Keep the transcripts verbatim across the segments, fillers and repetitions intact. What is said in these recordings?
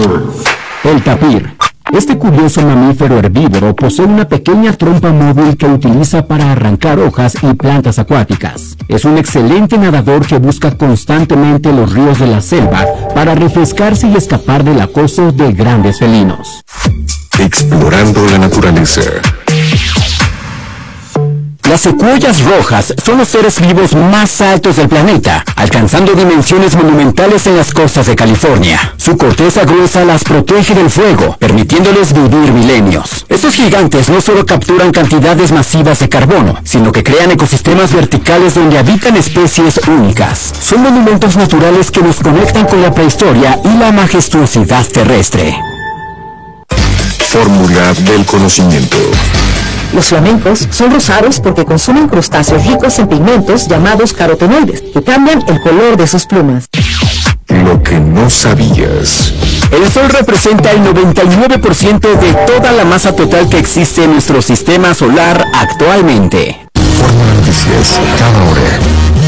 El tapir. Este curioso mamífero herbívoro posee una pequeña trompa móvil que utiliza para arrancar hojas y plantas acuáticas. Es un excelente nadador que busca constantemente los ríos de la selva para refrescarse y escapar del acoso de grandes felinos. Explorando la naturaleza. Las secuoyas rojas son los seres vivos más altos del planeta, alcanzando dimensiones monumentales en las costas de California. Su corteza gruesa las protege del fuego, permitiéndoles vivir milenios. Estos gigantes no solo capturan cantidades masivas de carbono, sino que crean ecosistemas verticales donde habitan especies únicas. Son monumentos naturales que nos conectan con la prehistoria y la majestuosidad terrestre. Fórmula del conocimiento. Los flamencos son rosados porque consumen crustáceos ricos en pigmentos llamados carotenoides, que cambian el color de sus plumas. Lo que no sabías. El Sol representa el noventa y nueve por ciento de toda la masa total que existe en nuestro sistema solar actualmente. Fórmula Noticias, cada hora.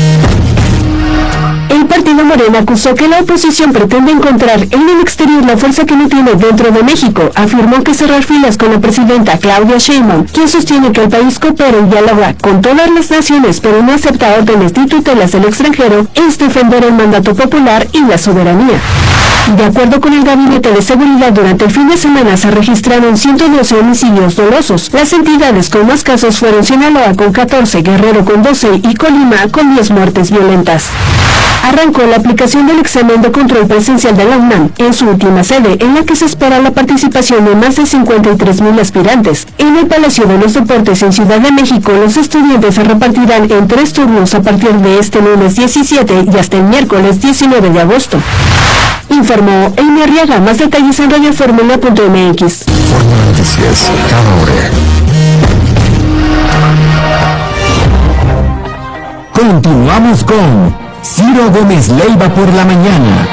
El partido Morena acusó que la oposición pretende encontrar en el exterior la fuerza que no tiene dentro de México. Afirmó que cerrar filas con la presidenta Claudia Sheinbaum, quien sostiene que el país coopera y dialoga con todas las naciones pero no acepta órdenes ni tutelas del extranjero, es defender el mandato popular y la soberanía. De acuerdo con el Gabinete de Seguridad, durante el fin de semana se registraron ciento doce homicidios dolosos. Las entidades con más casos fueron Sinaloa con catorce, Guerrero con doce y Colima con diez muertes violentas. Arrancó la aplicación del examen de control presencial de la UNAM en su última sede, en la que se espera la participación de más de cincuenta y tres mil aspirantes. En el Palacio de los Deportes en Ciudad de México, los estudiantes se repartirán en tres turnos a partir de este lunes diecisiete y hasta el miércoles diecinueve de agosto. Informó Amy Arriaga. Más detalles en radioformula punto m x. Fórmula Noticias, cada hora. Continuamos con Ciro Gómez Leiva por la mañana.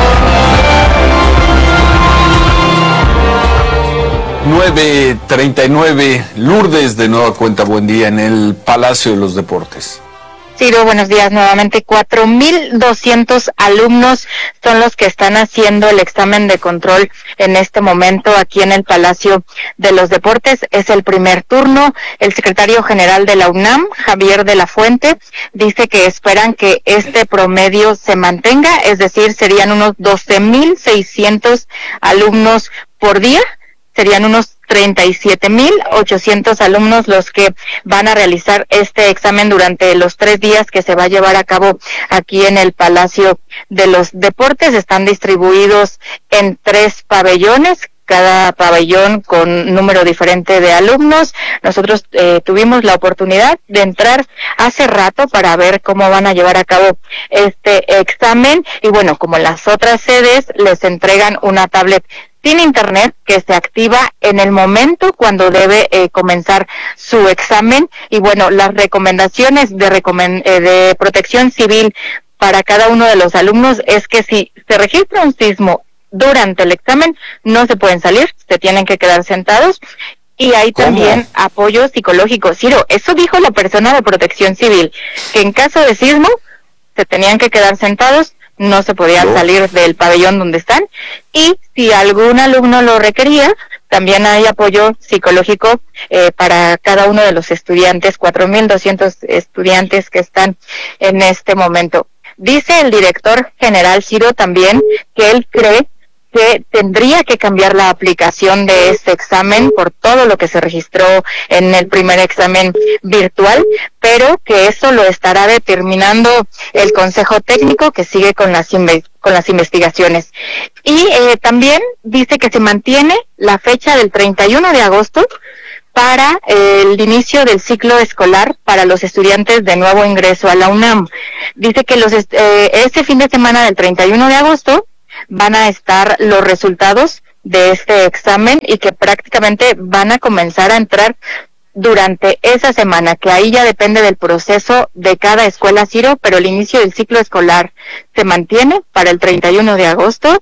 nueve treinta y nueve, Lourdes, de nueva cuenta, buen día en el Palacio de los Deportes. Ciro, buenos días nuevamente. cuatro mil doscientos alumnos son los que están haciendo el examen de control en este momento aquí en el Palacio de los Deportes. Es el primer turno. El secretario general de la UNAM, Javier de la Fuente, dice que esperan que este promedio se mantenga, es decir, serían unos doce mil seiscientos alumnos por día. Serían unos treinta y siete mil ochocientos alumnos los que van a realizar este examen durante los tres días que se va a llevar a cabo aquí en el Palacio de los Deportes. Están distribuidos en tres pabellones, cada pabellón con número diferente de alumnos. Nosotros eh, tuvimos la oportunidad de entrar hace rato para ver cómo van a llevar a cabo este examen y bueno, como en las otras sedes, les entregan una tablet sin internet que se activa en el momento cuando debe eh, comenzar su examen. Y bueno, las recomendaciones de, recomen- eh, de protección civil para cada uno de los alumnos es que si se registra un sismo durante el examen, no se pueden salir, se tienen que quedar sentados. Y hay ¿Cómo? También apoyo psicológico. Ciro, eso dijo la persona de protección civil, que en caso de sismo se tenían que quedar sentados, no se podían no. salir del pabellón donde están, y si algún alumno lo requería, también hay apoyo psicológico eh, para cada uno de los estudiantes, cuatro mil doscientos estudiantes que están en este momento. Dice el director general Ciro también que él cree que tendría que cambiar la aplicación de este examen por todo lo que se registró en el primer examen virtual, pero que eso lo estará determinando el Consejo Técnico, que sigue con las inve- con las investigaciones. Y eh, también dice que se mantiene la fecha del treinta y uno de agosto para eh, el inicio del ciclo escolar para los estudiantes de nuevo ingreso a la UNAM. Dice que los est- eh, ese fin de semana del treinta y uno de agosto van a estar los resultados de este examen y que prácticamente van a comenzar a entrar durante esa semana, que ahí ya depende del proceso de cada escuela, Ciro, pero el inicio del ciclo escolar se mantiene para el treinta y uno de agosto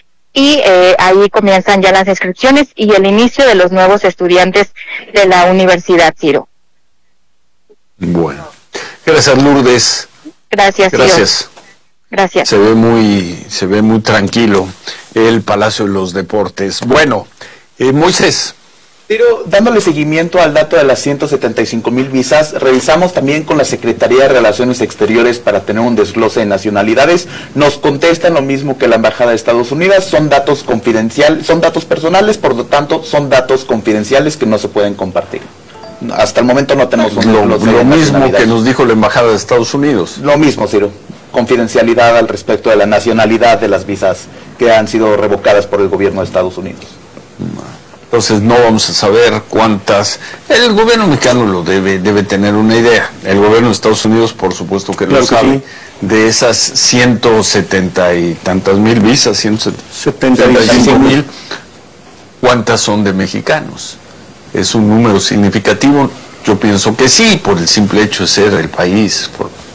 y eh, ahí comienzan ya las inscripciones y el inicio de los nuevos estudiantes de la universidad, Ciro. Bueno, gracias, Lourdes. Gracias, Ciro. Gracias. Gracias. Se ve muy, se ve muy tranquilo el Palacio de los Deportes. Bueno, eh, Moisés. Pero dándole seguimiento al dato de las ciento setenta y cinco mil visas, revisamos también con la Secretaría de Relaciones Exteriores para tener un desglose de nacionalidades. Nos contestan lo mismo que la Embajada de Estados Unidos, son datos confidenciales, son datos personales, por lo tanto son datos confidenciales que no se pueden compartir. Hasta el momento no tenemos un Lo, lo mismo que nos dijo la Embajada de Estados Unidos. Lo mismo, Ciro. Confidencialidad al respecto de la nacionalidad de las visas que han sido revocadas por el gobierno de Estados Unidos. Entonces no vamos a saber cuántas. El gobierno mexicano lo debe debe tener una idea. El gobierno de Estados Unidos, por supuesto que claro lo que sabe. Sí. De esas ciento setenta y tantas mil visas, ciento setenta y cinco mil, ¿cuántas son de mexicanos? ¿Es un número significativo? Yo pienso que sí, por el simple hecho de ser el país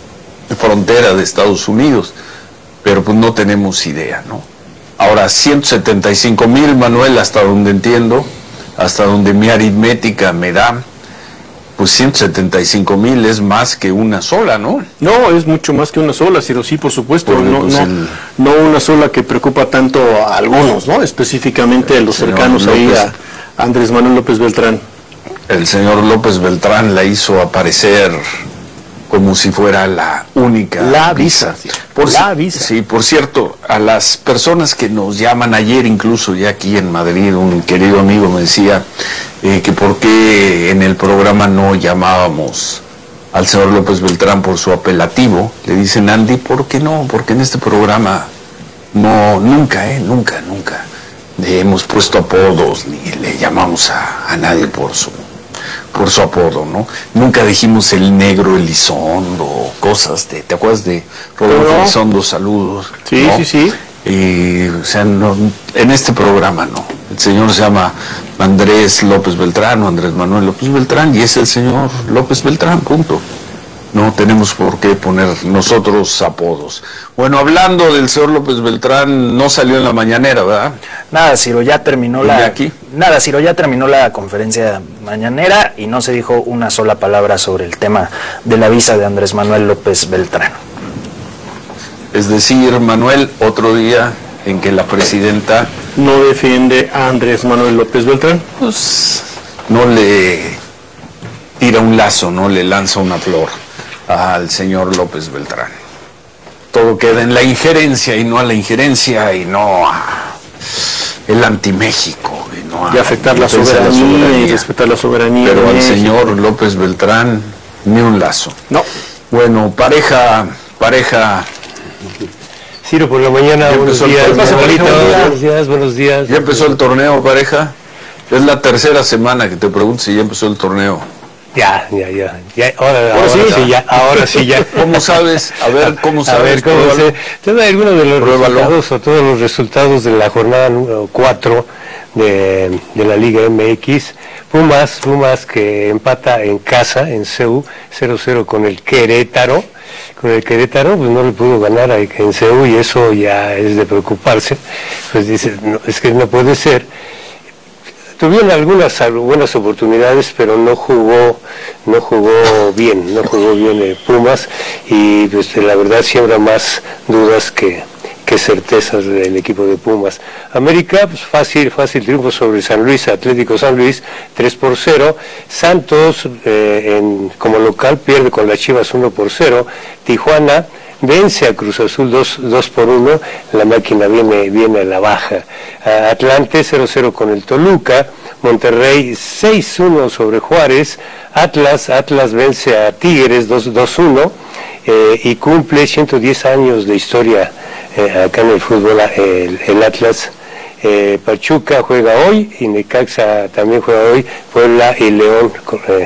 frontera de Estados Unidos, pero pues no tenemos idea, ¿no? Ahora, ciento setenta y cinco mil, Manuel, hasta donde entiendo, hasta donde mi aritmética me da, pues ciento setenta y cinco mil es más que una sola, ¿no? No, es mucho más que una sola, Ciro, sí, por supuesto, Porque, no, pues, no, el... no una sola que preocupa tanto a algunos, ¿no? Específicamente a los Señor cercanos ahí López. a Andrés Manuel López Beltrán. El señor López Beltrán la hizo aparecer como si fuera la única La visa, sí. Por La ci- visa. Sí, por cierto, a las personas que nos llaman ayer, incluso ya aquí en Madrid, un querido amigo me decía eh, que por qué en el programa no llamábamos al señor López Beltrán por su apelativo. Le dicen, Andy, ¿por qué no? Porque en este programa no, nunca, eh, nunca, nunca le hemos puesto apodos ni le llamamos a, a nadie por su por su apodo, ¿no? Nunca dijimos el negro Elizondo, cosas de, ¿te acuerdas de Rodolfo No. Elizondo? Saludos. Sí, ¿no? sí, sí. Y, o sea, no, en este programa no. El señor se llama Andrés López Beltrán o Andrés Manuel López Beltrán y es el señor López Beltrán, punto. No tenemos por qué poner nosotros apodos. Bueno, hablando del señor López Beltrán, no salió en la mañanera, ¿verdad? Nada, Ciro, ya terminó ¿Y la de aquí? Nada, Ciro, ya terminó la conferencia mañanera y no se dijo una sola palabra sobre el tema de la visa de Andrés Manuel López Beltrán. Es decir, Manuel, otro día en que la presidenta No defiende a Andrés Manuel López Beltrán. pues no le tira un lazo, no le lanza una flor al señor López Beltrán. Todo queda en la injerencia y no a la injerencia y no a el anti-México y no a De afectar la defensa de soberanía, y respetar la soberanía. Pero de al México. señor López Beltrán ni un lazo. No. Bueno, pareja, pareja, Ciro, por la mañana, Ya buenos empezó el días, torneo. Manuelito, Buenos días. buenos días, buenos días. ¿ya empezó el torneo, pareja? Es la tercera semana que te pregunto si ya empezó el torneo. Ya, ya, ya, ya, ahora, Ahora ahora sí. sí, ya, ahora sí, ya. ¿Cómo sabes? A ver, ¿cómo A sabes? ver, ¿cómo Pruébalo. se...? Te doy algunos de los Pruébalo. resultados o todos los resultados de la jornada número cuatro de, de la Liga M X. Pumas, Pumas que empata en casa, en C U, cero cero con el Querétaro. Con el Querétaro, pues no le pudo ganar a- en C U y eso ya es de preocuparse. Pues dice, no, es que no puede ser. Tuvieron algunas al- buenas oportunidades, pero no jugó, no jugó bien, no jugó bien el Pumas y pues, la verdad siembra más dudas que, que certezas del equipo de Pumas. América, pues fácil, fácil triunfo sobre San Luis, Atlético San Luis, tres por cero. Santos eh, en, como local pierde con las Chivas uno por cero. Tijuana vence a Cruz Azul dos por uno, la máquina viene, viene a la baja. Uh, Atlante cero cero con el Toluca, Monterrey seis uno sobre Juárez, Atlas, Atlas vence a Tigres dos uno eh, y cumple ciento diez años de historia eh, acá en el fútbol, el, el Atlas. Eh, Pachuca juega hoy y Necaxa también juega hoy, Puebla y León eh,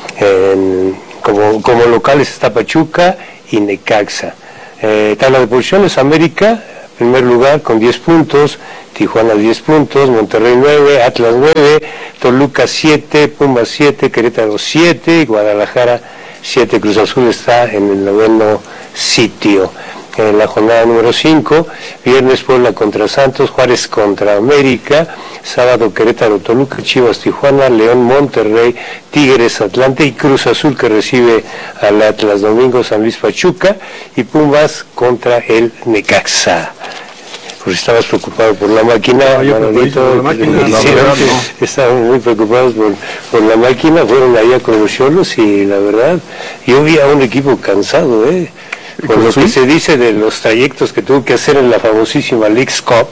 en, como, como locales está Pachuca y Necaxa. Eh, tabla de posiciones, América, primer lugar con diez puntos, Tijuana diez puntos, Monterrey nueve, Atlas nueve, Toluca siete, Pumas siete, Querétaro siete, Guadalajara siete, Cruz Azul está en el noveno sitio. En la jornada número cinco, viernes Puebla contra Santos, Juárez contra América, sábado Querétaro, Toluca, Chivas, Tijuana, León, Monterrey, Tigres, Atlante y Cruz Azul que recibe al Atlas, domingo San Luis, Pachuca y Pumas contra el Necaxa. porque estabas preocupado por la máquina. No, yo Manolito, por la máquina, sí, la verdad, no. Estaban muy preocupados por, por la máquina, fueron allá con los Xolos y la verdad, yo vi a un equipo cansado, ¿eh? Por lo que se dice de los trayectos que tuvo que hacer en la famosísima Leagues Cup,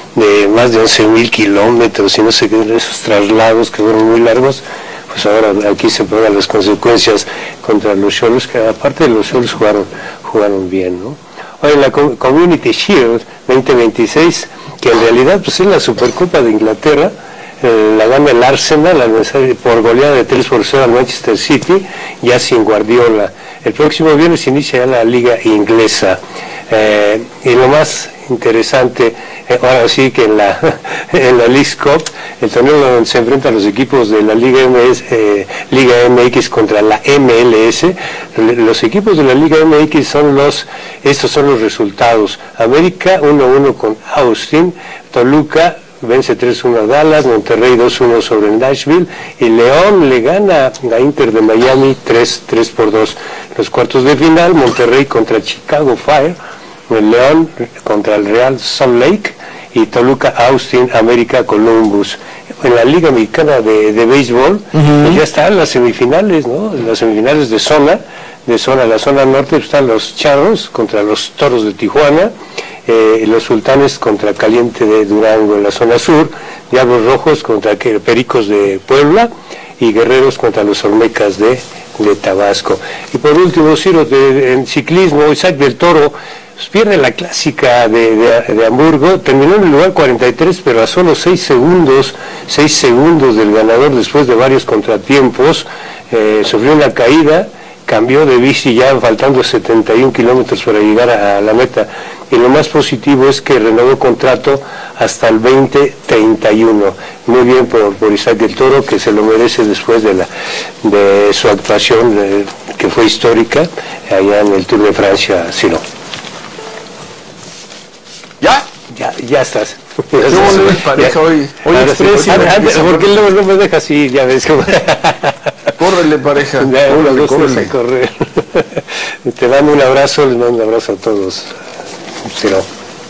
de más de once mil kilómetros y no sé qué, esos traslados que fueron muy largos, pues ahora aquí se pagan las consecuencias contra los Xolos, que aparte de los Xolos jugaron, jugaron bien, ¿no? Ahora, en la Community Shield veinte veintiséis, que en realidad pues es la Supercopa de Inglaterra, eh, la gana el Arsenal por goleada de tres por cero al Manchester City, ya sin Guardiola. El próximo viernes inicia ya la Liga Inglesa. Eh, y lo más interesante, eh, ahora sí que en la, en la Leagues Cup, el torneo donde se enfrentan los equipos de la Liga, M S, eh, Liga M X contra la M L S, los equipos de la Liga M X son los, estos son los resultados. América uno uno con Austin, Toluca vence tres uno a Dallas, Monterrey dos uno sobre Nashville y León le gana a Inter de Miami tres por dos. Los cuartos de final, Monterrey contra Chicago Fire, el León contra el Real Salt Lake y Toluca Austin, América Columbus. En la Liga Mexicana de, de Béisbol, uh-huh. pues ya están las semifinales, ¿no? Las semifinales de zona, de zona, la zona norte pues están los Charros contra los Toros de Tijuana, eh, los Sultanes contra Caliente de Durango en la zona sur, Diablos Rojos contra Pericos de Puebla y Guerreros contra los Olmecas de, de Tabasco. Y por último, Ciro, de, en ciclismo, Isaac del Toro pues pierde la clásica de, de, de Hamburgo, terminó en el lugar cuarenta y tres, pero a solo seis segundos, seis segundos del ganador después de varios contratiempos, eh, sufrió una caída, cambió de bici ya faltando setenta y un kilómetros para llegar a, a la meta. Y lo más positivo es que renovó contrato hasta el veinte treinta y uno. Muy bien por, por Isaac del Toro, que se lo merece después de, la, de su actuación de, que fue histórica allá en el Tour de Francia, Ciro. ¿Ya? Ya, ya estás. ¿Qué volver pareja hoy? Hoy expresa. ¿Por qué luego no me dejas así? Ya ves cómo. Córrele, pareja. Ya, córrele, córrele. A correr. Te mando un abrazo, les mando un abrazo a todos. Ciro.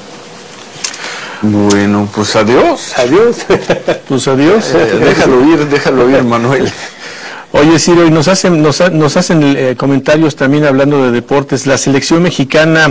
Bueno, pues adiós. Adiós. Pues adiós. Eh, déjalo ir, déjalo ir, Manuel. Oye, Ciro, y nos hacen, nos, nos hacen eh, comentarios también hablando de deportes. La selección mexicana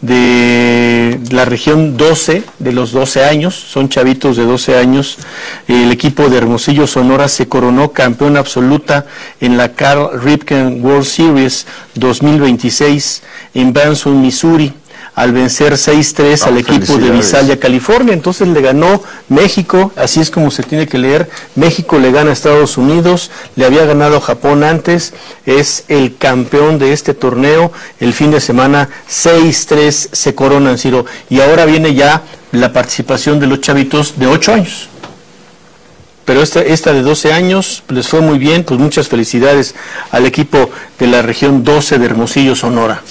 de la región doce, de los doce años, son chavitos de doce años. El equipo de Hermosillo, Sonora, se coronó campeón absoluta en la Carl Ripken World Series dos mil veintiséis en Branson, Missouri, al vencer seis tres al equipo de Visalia, California. Entonces le ganó México, así es como se tiene que leer. México le gana a Estados Unidos, le había ganado a Japón antes, es el campeón de este torneo. El fin de semana seis tres se coronan, Ciro. Y ahora viene ya la participación de los chavitos de ocho años. Pero esta, esta de doce años les fue muy bien, pues muchas felicidades al equipo de la región doce de Hermosillo, Sonora.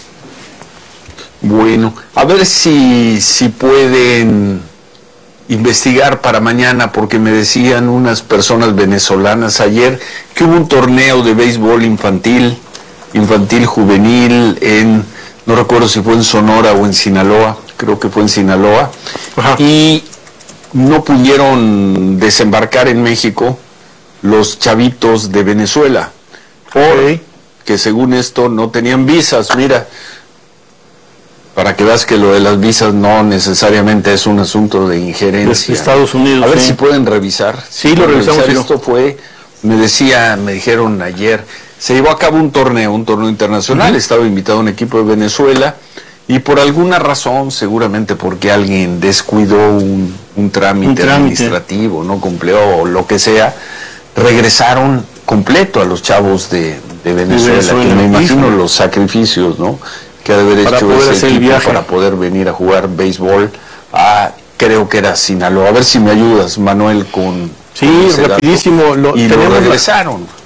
Bueno, a ver si, si pueden investigar para mañana, porque me decían unas personas venezolanas ayer que hubo un torneo de béisbol infantil, infantil juvenil en, no recuerdo si fue en Sonora o en Sinaloa, creo que fue en Sinaloa, Ajá. y no pudieron desembarcar en México los chavitos de Venezuela, porque okay. según esto no tenían visas. Mira, para que veas que lo de las visas no necesariamente es un asunto de injerencia. De Estados Unidos. A ver sí. si pueden revisar. Sí, lo revisamos. Revisar. Esto fue, me decía, me dijeron ayer, se llevó a cabo un torneo, un torneo internacional, uh-huh. estaba invitado un equipo de Venezuela, y por alguna razón, seguramente porque alguien descuidó un, un, trámite, un trámite administrativo, no cumplió o lo que sea, regresaron completo a los chavos de, de Venezuela, Venezuela, que me imagino los sacrificios, ¿no?, que ha de haber hecho ese equipo para poder venir a jugar béisbol a, creo que era Sinaloa. A ver si me ayudas, Manuel, con... Sí, con rapidísimo. Lo, y lo regresaron. La...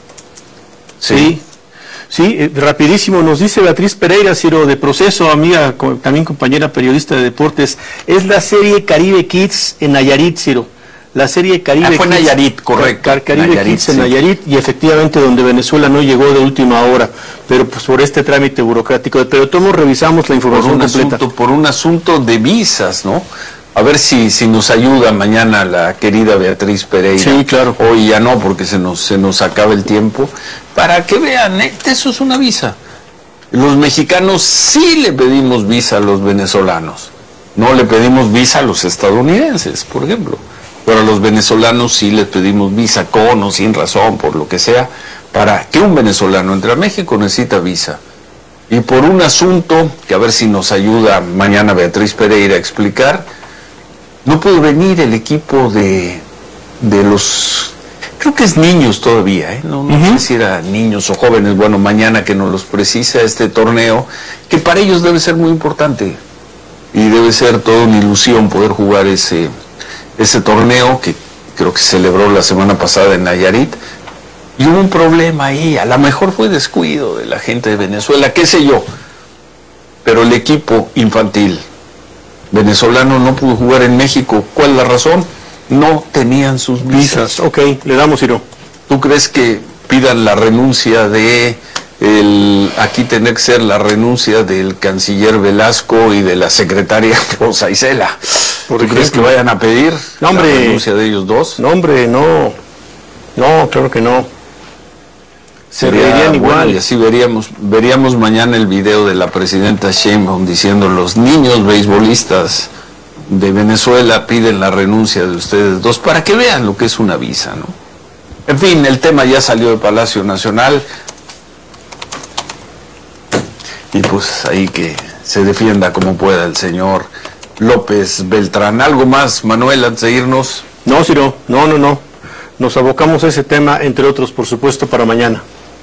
Sí, sí, eh, rapidísimo. Nos dice Beatriz Pereira, Ciro, de Proceso, amiga, co también compañera periodista de deportes. Es la serie Caribe Kids en Nayarit, Ciro. la serie Caribe ah, fue Kids, Nayarit, correcto. Car Caribe Nayarit, Kids en sí. Nayarit, y efectivamente donde Venezuela no llegó de última hora, pero pues por este trámite burocrático. Pero todos revisamos la información por un completa. Asunto, por un asunto de visas, ¿no? A ver si, si nos ayuda mañana la querida Beatriz Pereira. Sí, claro. Hoy ya no, porque se nos, se nos acaba el tiempo. Para que vean, ¿eh? Eso es una visa. Los mexicanos sí le pedimos visa a los venezolanos. No le pedimos visa a los estadounidenses, por ejemplo. Pero a los venezolanos sí les pedimos visa, con o sin razón, por lo que sea. Para que un venezolano entre a México necesita visa. Y por un asunto, que a ver si nos ayuda mañana Beatriz Pereira a explicar, no pudo venir el equipo de, de los, creo que es niños todavía, ¿eh? no, no uh-huh. sé si era niños o jóvenes, bueno, mañana que nos los precisa este torneo, que para ellos debe ser muy importante. Y debe ser toda una ilusión poder jugar ese, ese torneo que creo que se celebró la semana pasada en Nayarit. Y hubo un problema ahí, a lo mejor fue descuido de la gente de Venezuela, qué sé yo. Pero el equipo infantil venezolano no pudo jugar en México. ¿Cuál es la razón? No tenían sus visas. visas. Ok, le damos, Ciro. ¿Tú crees que pidan la renuncia de... El, aquí tiene que ser la renuncia del canciller Velasco y de la secretaria Rosa Isela? ¿Tú crees que vayan a pedir no, hombre, la renuncia de ellos dos? No, hombre, no. No, claro que no. Se Sería, reirían igual. Bueno, y así veríamos, veríamos mañana el video de la presidenta Sheinbaum diciendo: los niños beisbolistas de Venezuela piden la renuncia de ustedes dos, para que vean lo que es una visa, ¿no? En fin, el tema ya salió de Palacio Nacional. Y pues ahí que se defienda como pueda el señor López Beltrán. ¿Algo más, Manuel, antes de irnos? No, Ciro, no, no, no. Nos abocamos a ese tema, entre otros, por supuesto, para mañana.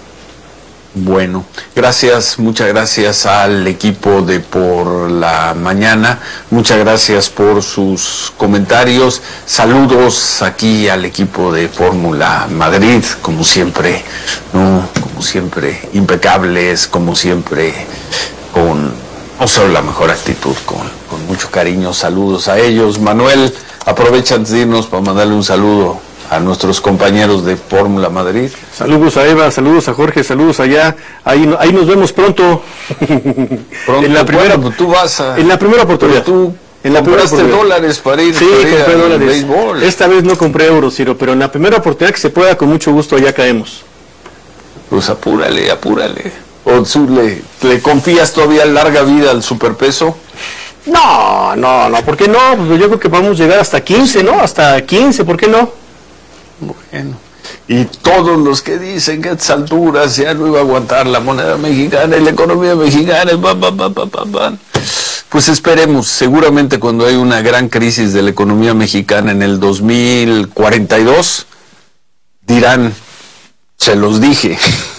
Bueno, gracias, muchas gracias al equipo de Por la Mañana, muchas gracias por sus comentarios, saludos aquí al equipo de Fórmula Madrid, como siempre, ¿no? Como siempre, impecables, como siempre, con no solo la mejor actitud, con, con mucho cariño, saludos a ellos. Manuel, aprovecha antes de irnos para mandarle un saludo a nuestros compañeros de Fórmula Madrid. Saludos a Eva, saludos a Jorge, saludos allá. Ahí, ahí nos vemos pronto. Pronto, en la primera, bueno, tú vas a, en la primera oportunidad. Tú en la primera compraste dólares para ir, sí, para ir compré al dólares. béisbol. Esta vez no compré euros, Ciro, pero en la primera oportunidad que se pueda, con mucho gusto allá caemos. Pues apúrale, apúrale. ¿O tú le, le confías todavía larga vida al superpeso? No, no, no, ¿por qué no? Pues yo creo que vamos a llegar hasta quince, ¿no? Hasta quince, ¿por qué no? Bueno, y todos los que dicen que a estas alturas ya no iba a aguantar la moneda mexicana y la economía mexicana, pa, pa, pa, pa, pa, pa. Pues esperemos, seguramente cuando hay una gran crisis de la economía mexicana en el dos mil cuarenta y dos, dirán, se los dije,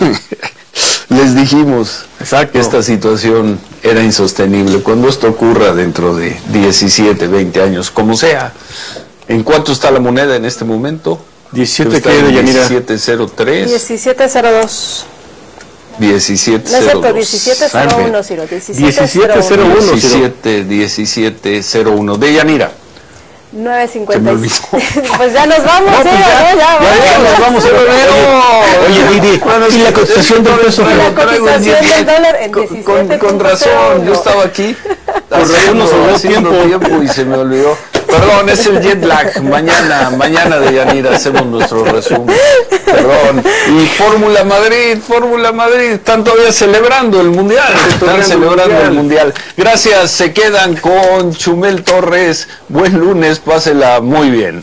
les dijimos Exacto. que esta situación era insostenible. Cuando esto ocurra dentro de diecisiete, veinte años, como sea, ¿en cuánto está la moneda en este momento? diecisiete que de Yanira. diecisiete cero tres. diecisiete cero dos. diecisiete No es cero dos. cierto, diecisiete cero uno, Ciro. diecisiete cero uno. diecisiete, diecisiete cero uno. De Yanira. nueve cincuenta. Se me olvidó. Pues ya nos vamos, no, pues ¿eh? ya, ya, ya, ya, ya nos vamos a ver. Oye, Didi, y la cotización del peso. La cotización del dólar en con, diecisiete. con, con razón, yo estaba aquí Por razón nos sobró haciendo tiempo. tiempo y se me olvidó. Perdón, es el jet lag. Mañana, mañana de Yanira hacemos nuestro resumen. Perdón. Y Fórmula Madrid, Fórmula Madrid, están todavía celebrando el Mundial. Están celebrando el Mundial. Gracias, se quedan con Chumel Torres. Buen lunes, pásela muy bien.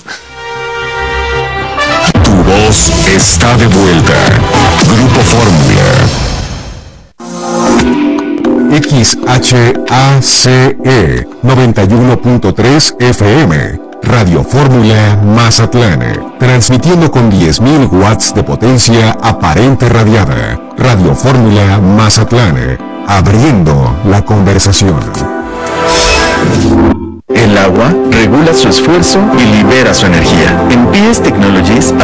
Tu voz está de vuelta. Grupo Fórmula. X H A C E noventa y uno punto tres F M, Radio Fórmula Mazatlán, transmitiendo con diez mil watts de potencia aparente radiada. Radio Fórmula Mazatlán, abriendo la conversación. El agua regula su esfuerzo y libera su energía. En P S Technologies